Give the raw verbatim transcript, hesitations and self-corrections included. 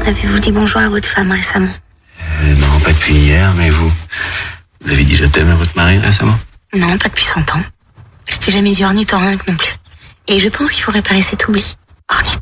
Avez-vous dit bonjour à votre femme récemment? euh, Non, pas depuis hier, mais vous Vous avez dit je t'aime à votre mari récemment? Non, pas depuis cent ans. Je t'ai jamais dit ornithorynque non plus. Et je pense qu'il faut réparer cet oubli. Ornithorynque.